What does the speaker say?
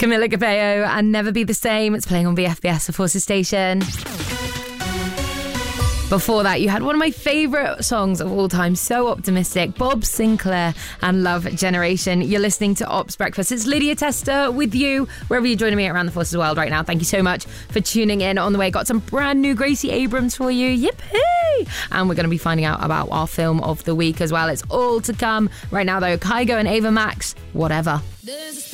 Camila Cabello and Never Be the Same. It's playing on VFBS, the Forces station. Before that, you had one of my favourite songs of all time, so optimistic, Bob Sinclair and Love Generation. You're listening to Ops Breakfast. It's Lydia Tester with you, wherever you're joining me around the Forces world right now. Thank you so much for tuning in. On the way, got some brand new Gracie Abrams for you. Yippee! And we're going to be finding out about our film of the week as well. It's all to come. Right now, though, Kygo and Ava Max, Whatever.